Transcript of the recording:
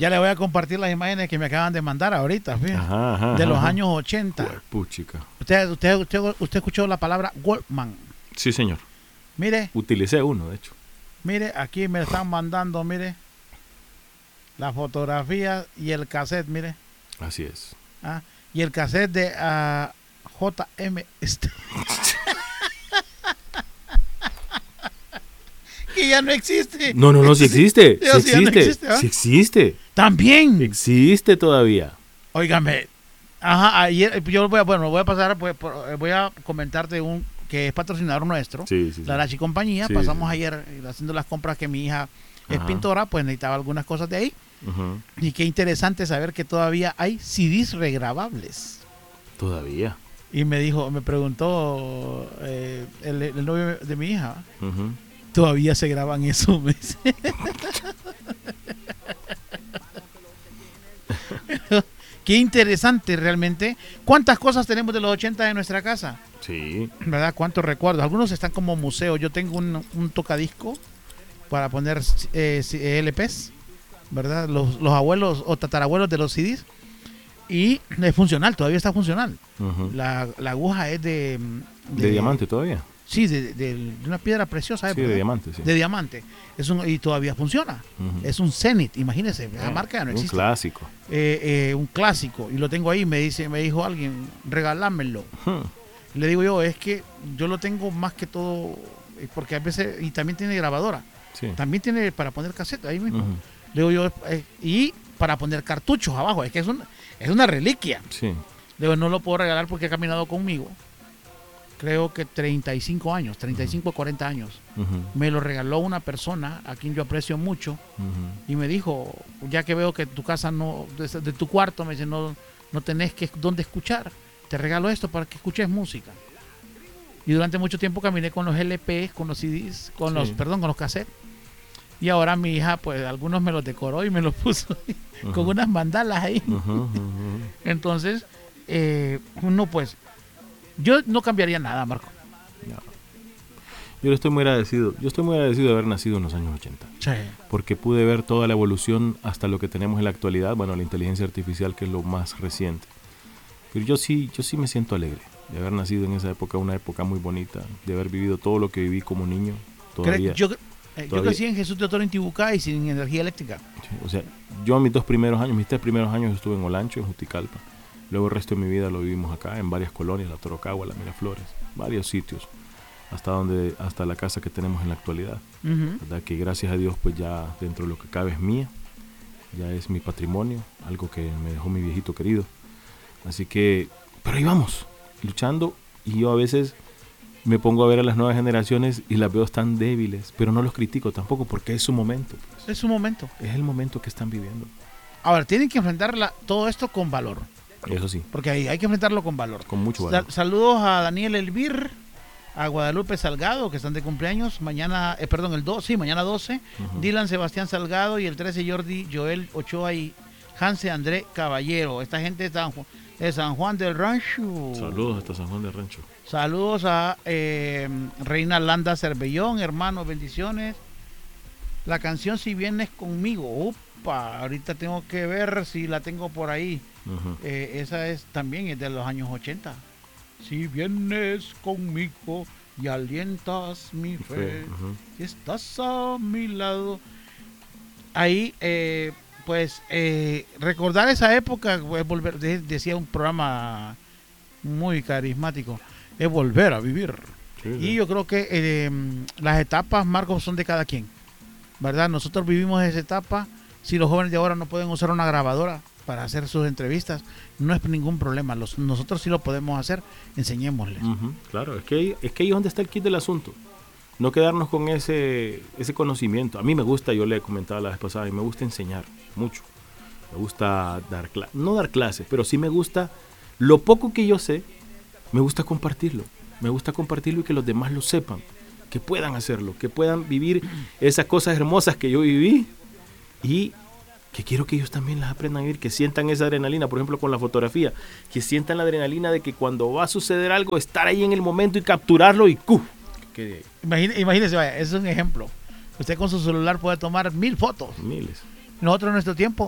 Ya le voy a compartir las imágenes que me acaban de mandar ahorita, fíjate, de los años 80. Puchica. Usted escuchó la palabra Walkman. Sí, señor. Mire. Utilicé uno, de hecho. Mire, aquí me están mandando, mire, la fotografía y el cassette, mire. Así es. Y el cassette de JM. Que ya no existe. No, sí existe. Sí existe. Sí existe. También. Existe todavía. Óigame. Ayer yo voy a pasar, voy a comentarte que es patrocinador nuestro, la Arachi Compañía. Pasamos ayer haciendo las compras que mi hija es pintora, pues necesitaba algunas cosas de ahí. Y qué interesante saber que todavía hay CDs regrabables. Todavía. Y me preguntó el novio de mi hija, todavía se graban eso, me dice. Qué interesante realmente. ¿Cuántas cosas tenemos de los 80 en nuestra casa? Sí. ¿Verdad? ¿Cuántos recuerdos? Algunos están como museo. Yo tengo un tocadisco para poner LPs, ¿verdad? Los abuelos o tatarabuelos de los CDs. Y es funcional, todavía está funcional. La aguja es de diamante todavía. Sí, de una piedra preciosa. Sí, de diamante. Sí. De diamante. Y todavía funciona. Es un Zenith, imagínese, esa marca ya no existe. Un clásico. Un clásico. Y lo tengo ahí, me dijo alguien, regálamelo. Le digo yo, es que yo lo tengo más que todo, porque a veces, y también tiene grabadora. Sí. También tiene para poner cassette ahí mismo. Le digo yo, y para poner cartuchos abajo, es que es una reliquia. Sí. Le digo, no lo puedo regalar porque ha caminado conmigo. Creo que 35 años, 35 o 40 años. Me lo regaló una persona a quien yo aprecio mucho y me dijo, ya que veo que tu casa de tu cuarto, me dice, no tenés dónde escuchar, te regalo esto para que escuches música. Y durante mucho tiempo caminé con los LPs, con los CDs, con los cassettes. Y ahora mi hija, pues algunos me los decoró y me los puso con unas mandalas ahí. Entonces, uno pues... Yo no cambiaría nada, Marco. No. Yo estoy muy agradecido. Yo estoy muy agradecido de haber nacido en los años 80. Sí. Porque pude ver toda la evolución hasta lo que tenemos en la actualidad. Bueno, la inteligencia artificial, que es lo más reciente. Pero yo sí me siento alegre de haber nacido en esa época, una época muy bonita, de haber vivido todo lo que viví como niño. Todavía. Yo crecí en Jesús de Otoro, Intibucá, y sin energía eléctrica. Sí, o sea, yo mis 3 primeros años estuve en Olancho, en Juticalpa. Luego el resto de mi vida lo vivimos acá, en varias colonias, la Torocagua, la Miraflores, varios sitios, hasta la casa que tenemos en la actualidad. ¿Verdad? Que gracias a Dios, pues ya dentro de lo que cabe es mía, ya es mi patrimonio, algo que me dejó mi viejito querido. Así que, pero ahí vamos, luchando, y yo a veces me pongo a ver a las nuevas generaciones y las veo tan débiles, pero no los critico tampoco porque es su momento. Pues. Es su momento. Es el momento que están viviendo. Ahora, tienen que enfrentar todo esto con valor. Eso sí. Porque hay que enfrentarlo con valor. Con mucho valor. Saludos a Daniel Elvir, a Guadalupe Salgado, que están de cumpleaños. Mañana, mañana 12. Dylan Sebastián Salgado y el 13 Jordi Joel Ochoa y Hanse André Caballero. Esta gente de San Juan del Rancho. Saludos hasta San Juan del Rancho. Saludos a Reina Landa Cervellón, hermanos, bendiciones. La canción Si Vienes Conmigo. Ahorita tengo que ver si la tengo por ahí. Esa también es de los años 80. Si vienes conmigo y alientas mi fe, y estás a mi lado. Ahí, recordar esa época, pues, volver, decía un programa muy carismático, es volver a vivir. Sí. Y yo creo que las etapas, Marcos, son de cada quien, ¿verdad? Nosotros vivimos esa etapa. Si los jóvenes de ahora no pueden usar una grabadora para hacer sus entrevistas, no es ningún problema. Nosotros sí lo podemos hacer, enseñémosles. Claro, es que ahí es donde está el kit del asunto. No quedarnos con ese conocimiento. A mí me gusta, yo le comentaba la vez pasada, y me gusta enseñar mucho. Me gusta no dar clases, pero sí me gusta lo poco que yo sé, me gusta compartirlo. Me gusta compartirlo y que los demás lo sepan, que puedan hacerlo, que puedan vivir esas cosas hermosas que yo viví. Y que quiero que ellos también las aprendan a vivir, que sientan esa adrenalina, por ejemplo con la fotografía, que sientan la adrenalina de que cuando va a suceder algo, estar ahí en el momento y capturarlo y ¡cu! Imagínese, vaya, ese es un ejemplo. Usted con su celular puede tomar 1000 fotos. Miles. Nosotros en nuestro tiempo